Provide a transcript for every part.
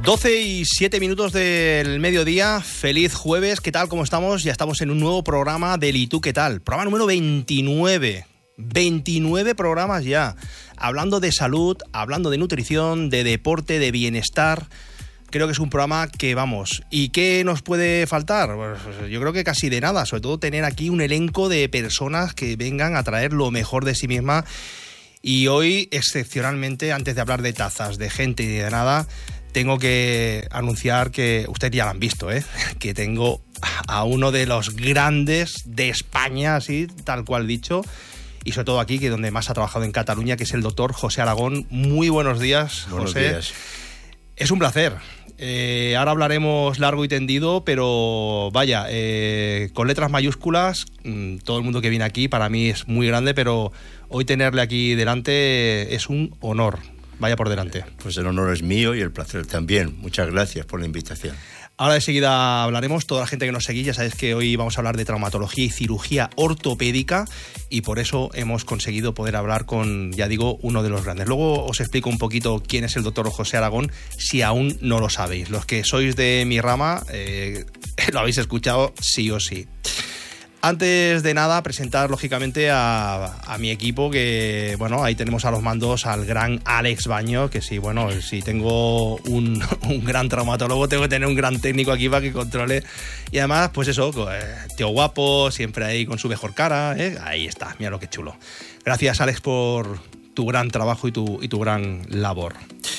12:07 del mediodía, feliz jueves, ¿qué tal? ¿Cómo estamos? Ya estamos en un nuevo programa del ¿Y tú qué tal? Programa número 29, 29 programas ya, hablando de salud, hablando de nutrición, de deporte, de bienestar. Creo que es un programa que vamos. ¿Y qué nos puede faltar? Pues yo creo que casi de nada, sobre todo tener aquí un elenco de personas que vengan a traer lo mejor de sí misma. Y hoy, excepcionalmente, antes de hablar de tazas, de gente y de nada, tengo que anunciar que ustedes ya lo han visto, que tengo a uno de los grandes de España, así, tal cual dicho, y sobre todo aquí, que donde más ha trabajado en Cataluña, que es el doctor José Aragón. Muy buenos días, buenos José. Días. Es un placer. Ahora hablaremos largo y tendido, pero vaya, con letras mayúsculas, todo el mundo que viene aquí para mí es muy grande, pero hoy tenerle aquí delante es un honor. Vaya por delante. Pues el honor es mío y el placer también. Muchas gracias por la invitación. Ahora de seguida hablaremos, toda la gente que nos seguís, ya sabéis que hoy vamos a hablar de traumatología y cirugía ortopédica y por eso hemos conseguido poder hablar con, ya digo, uno de los grandes. Luego os explico un poquito quién es el doctor José Aragón, si aún no lo sabéis. Los que sois de mi rama lo habéis escuchado sí o sí. Antes de nada, presentar lógicamente a mi equipo, que bueno, ahí tenemos a los mandos al gran Alex Baños, que sí, bueno, si tengo un gran traumatólogo, tengo que tener un gran técnico aquí para que controle. Y además, pues eso, tío guapo, siempre ahí con su mejor cara, ahí está, mira lo que chulo. Gracias, Alex, por tu gran trabajo y tu gran labor.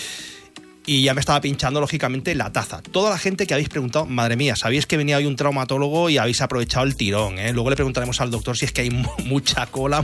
Y ya me estaba pinchando, lógicamente, la taza. Toda la gente que habéis preguntado, madre mía, sabéis que venía hoy un traumatólogo y habéis aprovechado el tirón, Luego le preguntaremos al doctor si es que hay mucha cola,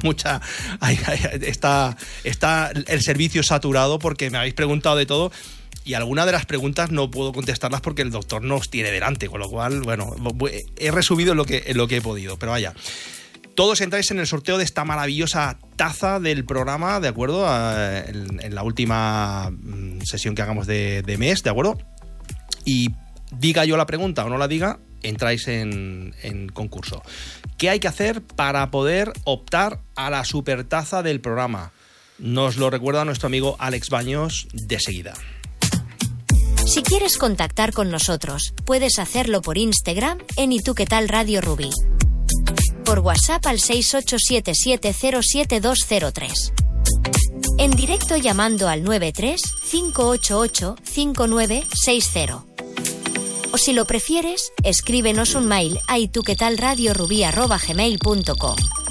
está el servicio saturado, porque me habéis preguntado de todo. Y algunas de las preguntas no puedo contestarlas porque el doctor no os tiene delante, con lo cual, bueno, he resumido lo que he podido, pero vaya. Todos entráis en el sorteo de esta maravillosa taza del programa, ¿de acuerdo? En la última sesión que hagamos de mes, ¿de acuerdo? Y diga yo la pregunta o no la diga, entráis en concurso. ¿Qué hay que hacer para poder optar a la supertaza del programa? Nos lo recuerda nuestro amigo Alex Baños de seguida. Si quieres contactar con nosotros, puedes hacerlo por Instagram en ¿Y tú qué tal Radio Rubí? Por WhatsApp al 687707203. En directo llamando al 93-588-5960. O si lo prefieres, escríbenos un mail a ituquetalradiorubí@gmail.com.